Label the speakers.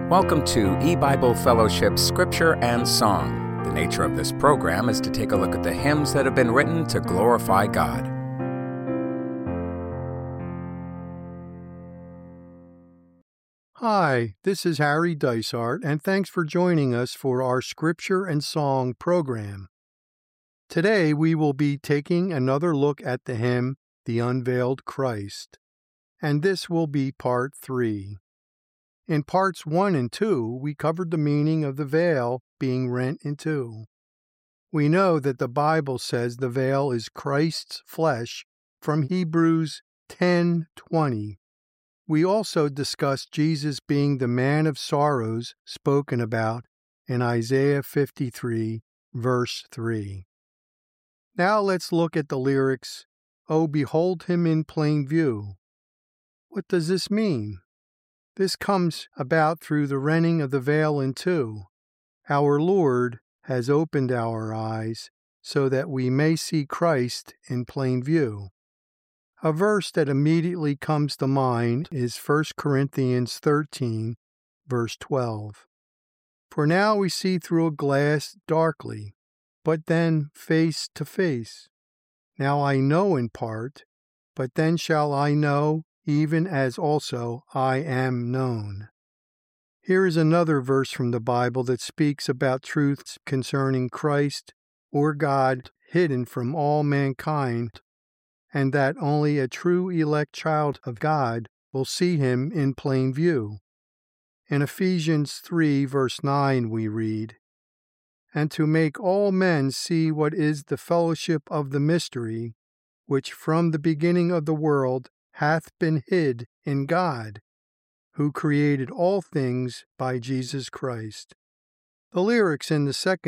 Speaker 1: Welcome to E-Bible Fellowship Scripture and Song. The nature of this program is to take a look at the hymns that have been written to glorify God.
Speaker 2: Hi, this is Harry Dysart, and thanks for joining us for our Scripture and Song program. Today we will be taking another look at the hymn, The Unveiled Christ, and this will be part 3. In parts 1 and 2, we covered the meaning of the veil being rent in two. We know that the Bible says the veil is Christ's flesh from Hebrews 10:20. We also discussed Jesus being the man of sorrows spoken about in Isaiah 53, verse 3. Now let's look at the lyrics, "Oh, behold him in plain view." What does this mean? This comes about through the rending of the veil in two. Our Lord has opened our eyes so that we may see Christ in plain view. A verse that immediately comes to mind is 1 Corinthians 13, verse 12. For now we see through a glass darkly, but then face to face. Now I know in part, but then shall I know, even as also I am known. Here is another verse from the Bible that speaks about truths concerning Christ or God hidden from all mankind, and that only a true elect child of God will see him in plain view. In Ephesians 3, verse 9, we read, "And to make all men see what is the fellowship of the mystery, which from the beginning of the world hath been hid in God, who created all things by Jesus Christ." The lyrics in the second